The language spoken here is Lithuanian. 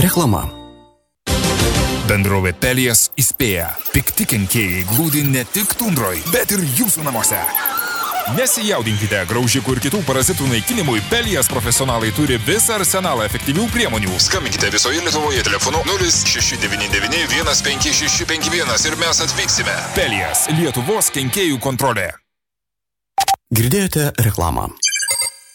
Reklama. Bendrovė Pelijas įspėja. Pikti kenkėjai glūdi ne tik tundroj, bet ir jūsų namuose. Nesijaudinkite, graužikų ir kitų parazitų naikinimui Pelijas profesionalai turi visą arsenalą efektyvių priemonių. Skambinkite visoje Lietuvoje telefonu 0699 15651 ir mes atvyksime. Pelijas, Lietuvos kenkėjų kontrolė. Girdėjote reklamą.